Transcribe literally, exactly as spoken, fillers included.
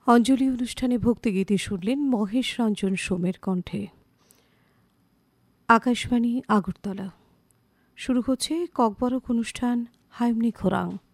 অঞ্জলি অনুষ্ঠানে ভক্তিগীতি শুনলেন মহেশ রঞ্জন সোমের কণ্ঠে। আকাশবাণী আগরতলা। শুরু হচ্ছে ককবরক অনুষ্ঠান হাইমনি খোরাং।